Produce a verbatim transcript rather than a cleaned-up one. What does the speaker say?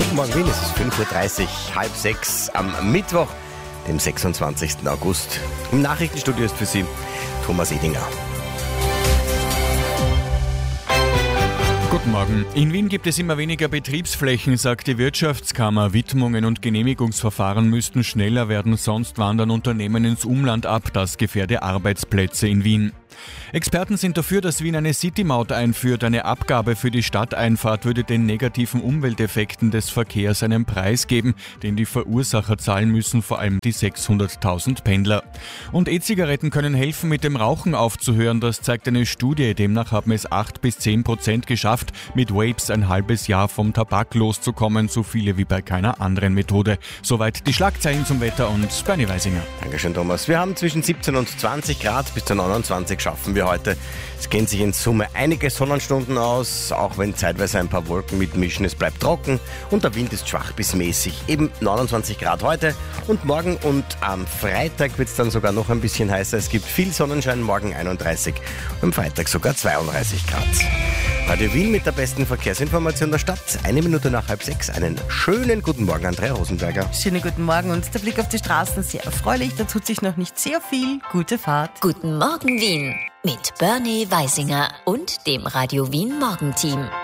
Guten Morgen Wien, es ist fünf Uhr dreißig, halb sechs am Mittwoch, dem sechsundzwanzigsten August. Im Nachrichtenstudio ist für Sie Thomas Edinger. Guten Morgen. In Wien gibt es immer weniger Betriebsflächen, sagt die Wirtschaftskammer. Widmungen und Genehmigungsverfahren müssten schneller werden, sonst wandern Unternehmen ins Umland ab. Das gefährde Arbeitsplätze in Wien. Experten sind dafür, dass Wien eine City-Maut einführt. Eine Abgabe für die Stadteinfahrt würde den negativen Umwelteffekten des Verkehrs einen Preis geben, den die Verursacher zahlen müssen, vor allem die sechshunderttausend Pendler. Und E-Zigaretten können helfen, mit dem Rauchen aufzuhören. Das zeigt eine Studie. Demnach haben es acht bis zehn Prozent geschafft, mit Vapes ein halbes Jahr vom Tabak loszukommen. So viele wie bei keiner anderen Methode. Soweit die Schlagzeilen zum Wetter und Bernie Weisinger. Dankeschön, Thomas. Wir haben zwischen siebzehn und zwanzig Grad, bis zu neunundzwanzig schaffen wir heute. Es gehen sich in Summe einige Sonnenstunden aus, auch wenn zeitweise ein paar Wolken mitmischen. Es bleibt trocken und der Wind ist schwach bis mäßig. Eben neunundzwanzig Grad heute und morgen und am Freitag wird es dann sogar noch ein bisschen heißer. Es gibt viel Sonnenschein, morgen einunddreißig und am Freitag sogar zweiunddreißig Grad. Radio Wien mit der besten Verkehrsinformation der Stadt. Eine Minute nach halb sechs. Einen schönen guten Morgen, Andrea Rosenberger. Schönen guten Morgen und der Blick auf die Straßen sehr erfreulich. Da tut sich noch nicht sehr viel. Gute Fahrt. Guten Morgen Wien mit Bernie Weisinger und dem Radio Wien Morgenteam.